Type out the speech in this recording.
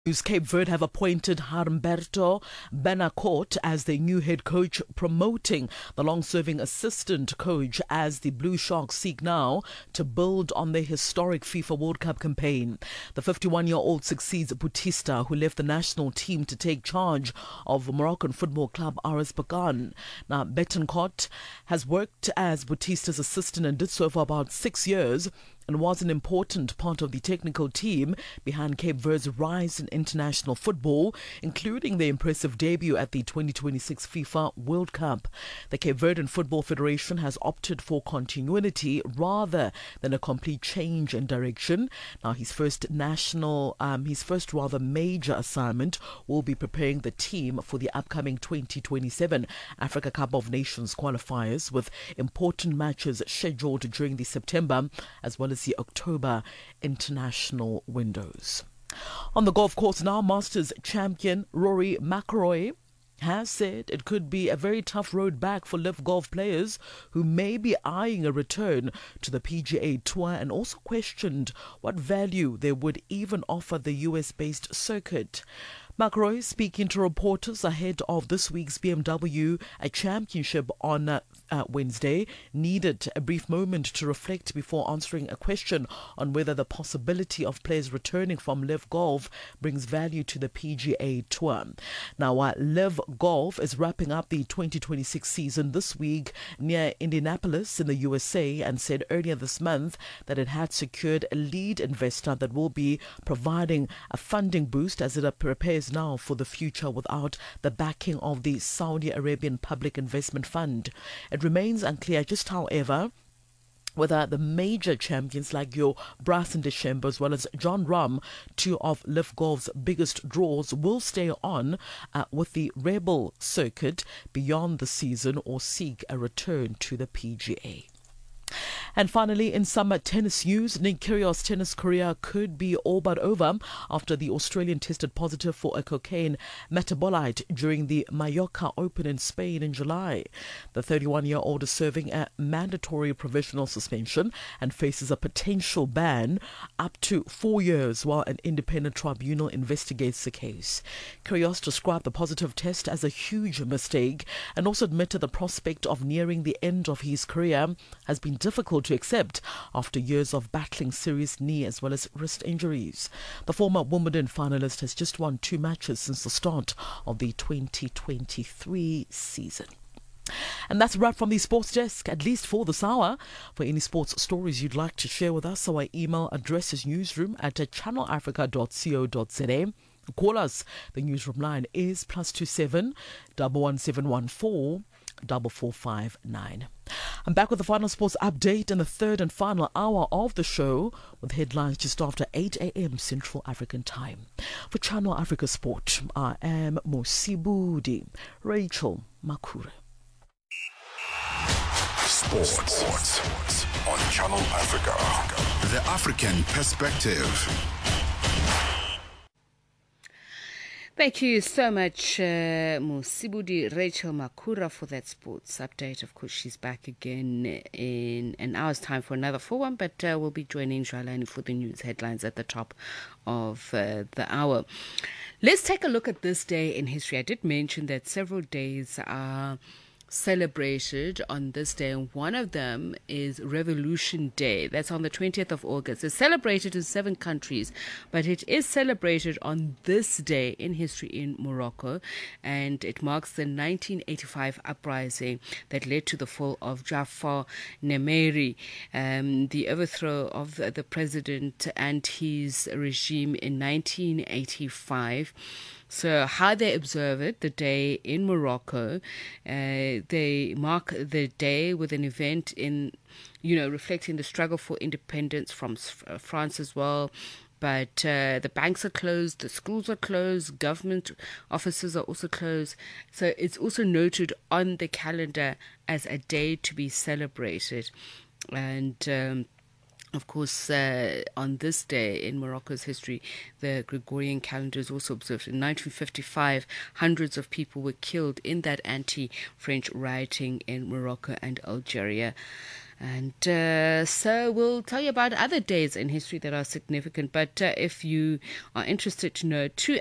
Cape Verde have appointed Humberto Benacourt as their new head coach, promoting the long-serving assistant coach as the Blue Sharks seek now to build on their historic FIFA World Cup campaign. The 51-year-old succeeds Bautista, who left the national team to take charge of Moroccan football club RS Berkane. Now, Betancourt has worked as Bautista's assistant and did so for about 6 years, and was an important part of the technical team behind Cape Verde's rise in international football, including their impressive debut at the 2026 FIFA World Cup. The Cape Verdean Football Federation has opted for continuity rather than a complete change in direction. Now, his first rather major assignment will be preparing the team for the upcoming 2027 Africa Cup of Nations qualifiers, with important matches scheduled during the September as well as the October international windows. On the golf course now, Masters champion Rory McIlroy has said it could be a very tough road back for LIV Golf players who may be eyeing a return to the PGA Tour, and also questioned what value they would even offer the US-based circuit. McIlroy, speaking to reporters ahead of this week's BMW Championship on Wednesday, needed a brief moment to reflect before answering a question on whether the possibility of players returning from LIV Golf brings value to the PGA Tour. Now, LIV Golf is wrapping up the 2026 season this week near Indianapolis in the USA, and said earlier this month that it had secured a lead investor that will be providing a funding boost as it prepares now for the future without the backing of the Saudi Arabian Public Investment Fund. It remains unclear just, however, whether the major champions like your Bryson DeChambeau as well as Jon Rahm, two of LIV Golf's biggest draws, will stay on with the Rebel circuit beyond the season or seek a return to the PGA. And finally, in summer tennis news, Nick Kyrgios' tennis career could be all but over after the Australian tested positive for a cocaine metabolite during the Mallorca Open in Spain in July. The 31-year-old is serving a mandatory provisional suspension and faces a potential ban up to 4 years while an independent tribunal investigates the case. Kyrgios described the positive test as a huge mistake and also admitted the prospect of nearing the end of his career has been difficult to accept after years of battling serious knee as well as wrist injuries. The former Wimbledon finalist has just won 2 matches since the start of the 2023 season. And that's a wrap from the Sports Desk, at least for this hour. For any sports stories you'd like to share with us, our email address is newsroom@channelafrica.co.za. Call us. The newsroom line is +27 11714 4459. I'm back with the final sports update in the third and final hour of the show, with headlines just after 8 a.m. Central African Time. For Channel Africa Sport, I am Mosibudi Rachel Makure. Sports on Channel Africa. The African perspective. Thank you so much, Musibudi Rachel Makura, for that sports update. Of course, she's back again in an hour's time for another full one, but we'll be joining Joalani for the news headlines at the top of the hour. Let's take a look at this day in history. I did mention that several days are celebrated on this day, and one of them is Revolution Day. That's on the 20th of August. It's celebrated in 7 countries, but it is celebrated on this day in history in Morocco, and it marks the 1985 uprising that led to the fall of Jafar Nemeri, the overthrow of the president and his regime in 1985. So how they observe it, the day in Morocco, they mark the day with an event reflecting the struggle for independence from France as well. But the banks are closed, the schools are closed, government offices are also closed. So it's also noted on the calendar as a day to be celebrated. And of course, on this day in Morocco's history, the Gregorian calendar is also observed. In 1955, hundreds of people were killed in that anti-French rioting in Morocco and Algeria. And so we'll tell you about other days in history that are significant. But if you are interested to know 2